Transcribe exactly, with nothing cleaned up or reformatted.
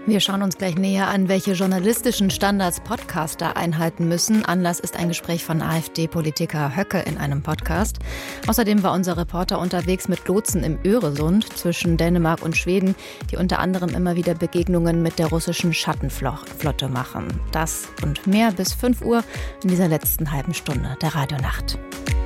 Wir schauen uns gleich näher an, welche journalistischen Standards Podcaster einhalten müssen. Anlass ist ein Gespräch von AfD-Politiker Höcke in einem Podcast. Außerdem war unser Reporter unterwegs mit Lotsen im Öresund zwischen Dänemark und Schweden, die unter anderem immer wieder Begegnungen mit der russischen Schattenflotte machen. Das und mehr bis fünf Uhr in dieser letzten halben Stunde der Radionacht.